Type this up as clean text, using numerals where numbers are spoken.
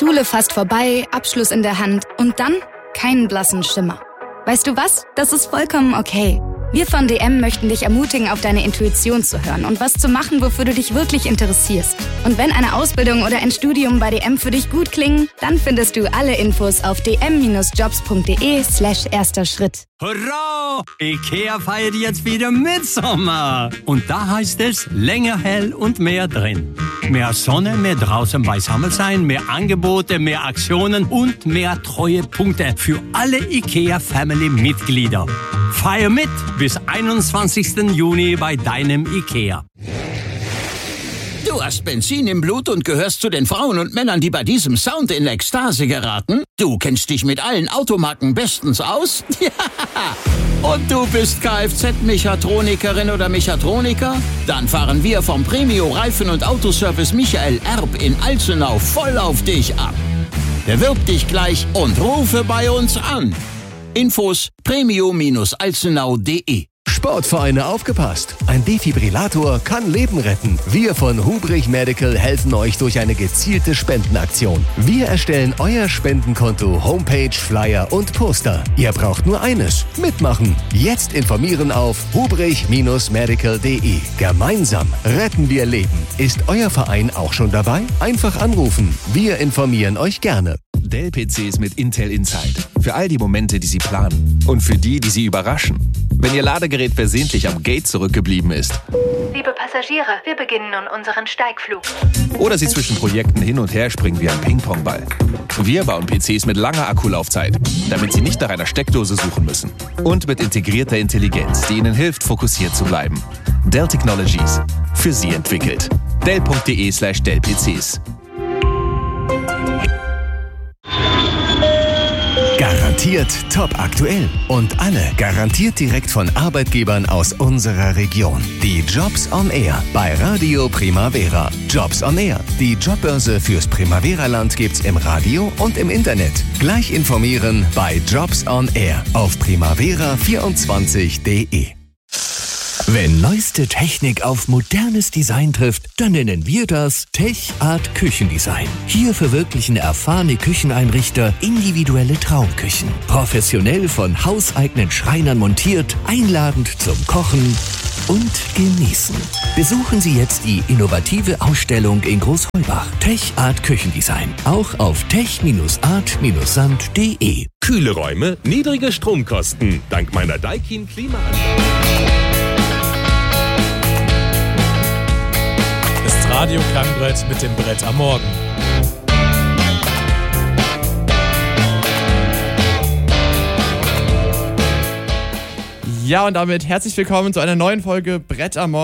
Schule fast vorbei, Abschluss in der Hand und dann keinen blassen Schimmer. Weißt du was? Das ist vollkommen okay. Wir von DM möchten dich ermutigen, auf deine Intuition zu hören und was zu machen, wofür du dich wirklich interessierst. Und wenn eine Ausbildung oder ein Studium bei DM für dich gut klingen, dann findest du alle Infos auf dm-jobs.de/erster Schritt. Hurra! IKEA feiert jetzt wieder Mitsommer. Und da heißt es länger hell und mehr drin. Mehr Sonne, mehr draußen beisammen sein, mehr Angebote, mehr Aktionen und mehr Treuepunkte für alle IKEA-Family-Mitglieder. Feier mit bis 21. Juni bei deinem IKEA. Du hast Benzin im Blut und gehörst zu den Frauen und Männern, die bei diesem Sound in Ekstase geraten? Du kennst dich mit allen Automarken bestens aus? Ja! Und du bist Kfz-Mechatronikerin oder Mechatroniker? Dann fahren wir vom Premio Reifen- und Autoservice Michael Erb in Alzenau voll auf dich ab. Bewirb dich gleich und rufe bei uns an. Infos premio-alzenau.de. Sportvereine, aufgepasst! Ein Defibrillator kann Leben retten. Wir von Hubrich Medical helfen euch durch eine gezielte Spendenaktion. Wir erstellen euer Spendenkonto, Homepage, Flyer und Poster. Ihr braucht nur eines: mitmachen. Jetzt informieren auf hubrich-medical.de. Gemeinsam retten wir Leben. Ist euer Verein auch schon dabei? Einfach anrufen. Wir informieren euch gerne. Dell-PCs mit Intel Inside. Für all die Momente, die Sie planen. Und für die Sie überraschen. Wenn Ihr Ladegerät versehentlich am Gate zurückgeblieben ist. Liebe Passagiere, wir beginnen nun unseren Steigflug. Oder Sie zwischen Projekten hin und her springen wie ein Ping-Pong-Ball. Wir bauen PCs mit langer Akkulaufzeit, damit Sie nicht nach einer Steckdose suchen müssen. Und mit integrierter Intelligenz, die Ihnen hilft, fokussiert zu bleiben. Dell Technologies. Für Sie entwickelt. Dell.de/Dell-PCs. Garantiert top aktuell und alle garantiert direkt von Arbeitgebern aus unserer Region. Die Jobs on Air bei Radio Primavera. Jobs on Air. Die Jobbörse fürs Primavera-Land gibt's im Radio und im Internet. Gleich informieren bei Jobs on Air auf primavera24.de. Wenn neueste Technik auf modernes Design trifft, dann nennen wir das Tech Art Küchendesign. Hier verwirklichen erfahrene Kücheneinrichter individuelle Traumküchen. Professionell von hauseigenen Schreinern montiert, einladend zum Kochen und Genießen. Besuchen Sie jetzt die innovative Ausstellung in Großheubach. Tech Art Küchendesign. Auch auf tech-art-sand.de. Kühle Räume, niedrige Stromkosten. Dank meiner Daikin Klimaanlage. Radio Klangbrett mit dem Brett am Morgen. Ja, und damit herzlich willkommen zu einer neuen Folge Brett am Morgen.